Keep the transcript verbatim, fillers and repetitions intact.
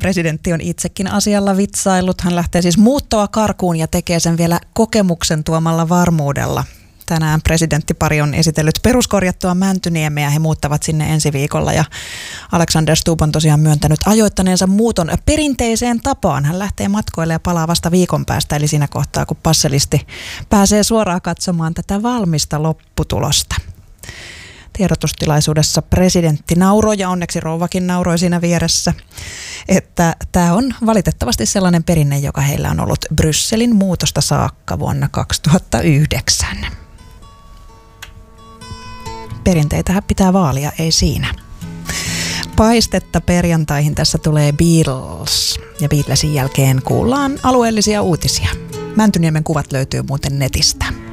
presidentti on itsekin asialla vitsaillut. Hän lähtee siis muuttoa karkuun ja tekee sen vielä kokemuksen tuomalla varmuudella. Tänään presidenttipari on esitellyt peruskorjattua Mäntyniemeä. He muuttavat sinne ensi viikolla ja Alexander Stubb on tosiaan myöntänyt ajoittaneensa muuton perinteiseen tapaan. Hän lähtee matkoille ja palaa vasta viikon päästä, eli siinä kohtaa, kun passelisti pääsee suoraan katsomaan tätä valmista lopputulosta. Tiedotustilaisuudessa presidentti nauroi ja onneksi rouvakin nauroi siinä vieressä, että tämä on valitettavasti sellainen perinne, joka heillä on ollut Brysselin muutosta saakka vuonna kaksituhattayhdeksän. Perinteitähän pitää vaalia, ei siinä. Paistetta perjantaihin tässä tulee Beatles ja Beatlesin jälkeen kuullaan alueellisia uutisia. Mäntyniemen kuvat löytyy muuten netistä.